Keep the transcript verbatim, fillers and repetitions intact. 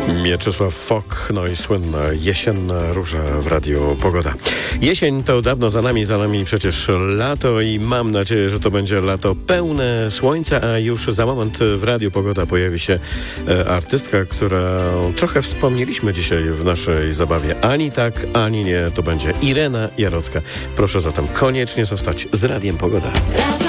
Mieczysław Fok, no i słynna jesienna róża w Radiu Pogoda. Jesień to dawno za nami, za nami przecież lato i mam nadzieję, że to będzie lato pełne słońca, a już za moment w Radiu Pogoda pojawi się e, artystka, którą trochę wspomnieliśmy dzisiaj w naszej zabawie. Ani tak, ani nie, to będzie Irena Jarocka. Proszę zatem koniecznie zostać z Radiem Pogoda.